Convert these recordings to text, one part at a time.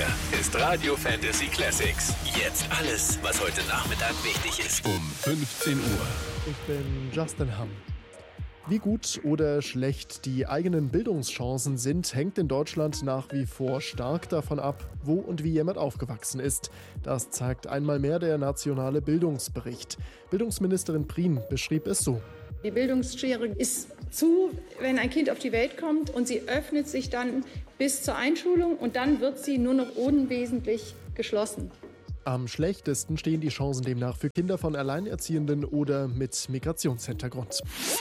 Hier ist Radio Fantasy Classics. Jetzt alles, was heute Nachmittag wichtig ist. Um 15 Uhr. Ich bin Justin Hamm. Wie gut oder schlecht die eigenen Bildungschancen sind, hängt in Deutschland nach wie vor stark davon ab, wo und wie jemand aufgewachsen ist. Das zeigt einmal mehr der nationale Bildungsbericht. Bildungsministerin Prien beschrieb es so. Die Bildungsschere ist zu, wenn ein Kind auf die Welt kommt, und sie öffnet sich dann bis zur Einschulung und dann wird sie nur noch unwesentlich geschlossen. Am schlechtesten stehen die Chancen demnach für Kinder von Alleinerziehenden oder mit Migrationshintergrund.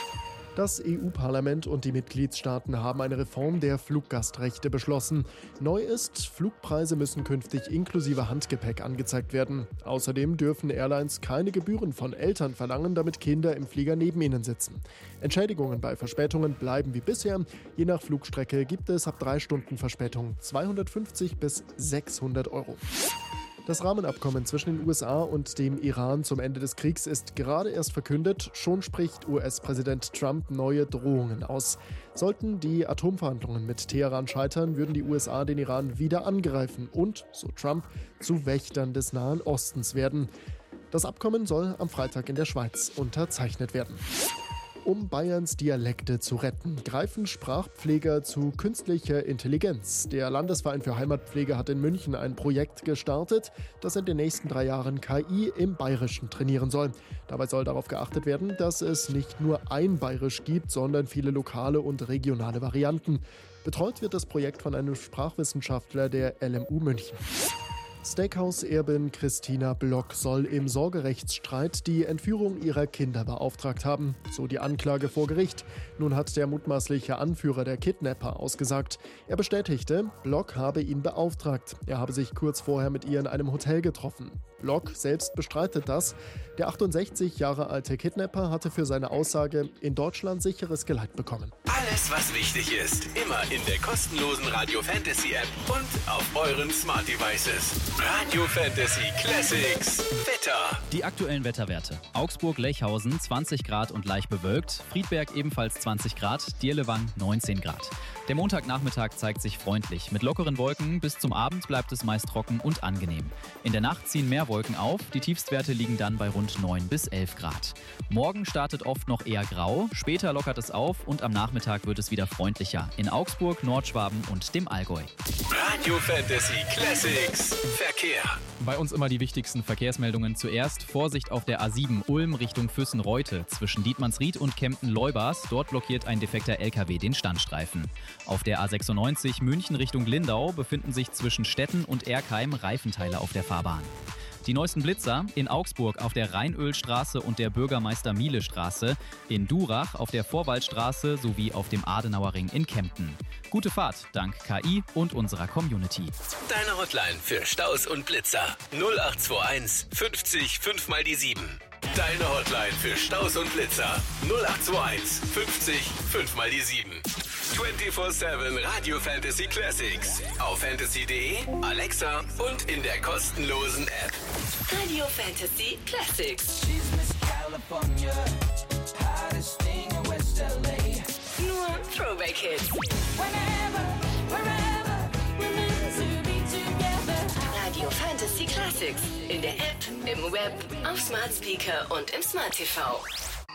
Das EU-Parlament und die Mitgliedstaaten haben eine Reform der Fluggastrechte beschlossen. Neu ist, Flugpreise müssen künftig inklusive Handgepäck angezeigt werden. Außerdem dürfen Airlines keine Gebühren von Eltern verlangen, damit Kinder im Flieger neben ihnen sitzen. Entschädigungen bei Verspätungen bleiben wie bisher. Je nach Flugstrecke gibt es ab 3 Stunden Verspätung 250 bis 600 Euro. Das Rahmenabkommen zwischen den USA und dem Iran zum Ende des Kriegs ist gerade erst verkündet. Schon spricht US-Präsident Trump neue Drohungen aus. Sollten die Atomverhandlungen mit Teheran scheitern, würden die USA den Iran wieder angreifen und, so Trump, zu Wächtern des Nahen Ostens werden. Das Abkommen soll am Freitag in der Schweiz unterzeichnet werden. Um Bayerns Dialekte zu retten, greifen Sprachpfleger zu künstlicher Intelligenz. Der Landesverein für Heimatpflege hat in München ein Projekt gestartet, das in den nächsten 3 Jahren KI im Bayerischen trainieren soll. Dabei soll darauf geachtet werden, dass es nicht nur ein Bayerisch gibt, sondern viele lokale und regionale Varianten. Betreut wird das Projekt von einem Sprachwissenschaftler der LMU München. Steakhouse-Erbin Christina Block soll im Sorgerechtsstreit die Entführung ihrer Kinder beauftragt haben, so die Anklage vor Gericht. Nun hat der mutmaßliche Anführer der Kidnapper ausgesagt. Er bestätigte, Block habe ihn beauftragt. Er habe sich kurz vorher mit ihr in einem Hotel getroffen. Block selbst bestreitet das. Der 68 Jahre alte Kidnapper hatte für seine Aussage in Deutschland sicheres Geleit bekommen. Alles, was wichtig ist, immer in der kostenlosen Radio Fantasy App und auf euren Smart Devices. Radio Fantasy Classics Wetter. Die aktuellen Wetterwerte. Augsburg-Lechhausen 20 Grad und leicht bewölkt. Friedberg ebenfalls 20 Grad. Dirlewang 19 Grad. Der Montagnachmittag zeigt sich freundlich. Mit lockeren Wolken bis zum Abend bleibt es meist trocken und angenehm. In der Nacht ziehen mehr Wolken auf. Die Tiefstwerte liegen dann bei rund 9 bis 11 Grad. Morgen startet oft noch eher grau. Später lockert es auf und am Nachmittag wird es wieder freundlicher. In Augsburg, Nordschwaben und dem Allgäu. Radio Fantasy Classics Verkehr. Bei uns immer die wichtigsten Verkehrsmeldungen zuerst. Vorsicht auf der A7 Ulm Richtung Füssen-Reute. Zwischen Dietmannsried und Kempten-Leubars. Dort blockiert ein defekter LKW den Standstreifen. Auf der A96 München Richtung Lindau befinden sich zwischen Stetten und Erkheim Reifenteile auf der Fahrbahn. Die neuesten Blitzer in Augsburg auf der Rheinölstraße und der Bürgermeister-Miele-Straße, in Durach auf der Vorwaldstraße sowie auf dem Adenauerring in Kempten. Gute Fahrt dank KI und unserer Community. Deine Hotline für Staus und Blitzer 0821 50 5 mal die 7. Deine Hotline für Staus und Blitzer 0821 50 5 mal die 7. 24/7 Radio Fantasy Classics auf fantasy.de, Alexa und in der kostenlosen App. Radio Fantasy Classics. Nur Throwback Hits. Radio Fantasy Classics in der App, im Web, auf Smart Speaker und im Smart TV.